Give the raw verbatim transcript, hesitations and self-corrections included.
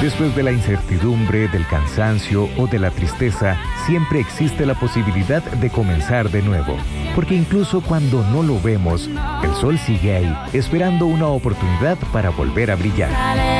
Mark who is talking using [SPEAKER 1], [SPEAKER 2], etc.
[SPEAKER 1] Después de la incertidumbre, del cansancio o de la tristeza, siempre existe la posibilidad de comenzar de nuevo. Porque incluso cuando no lo vemos, el sol sigue ahí, esperando una oportunidad para volver a brillar.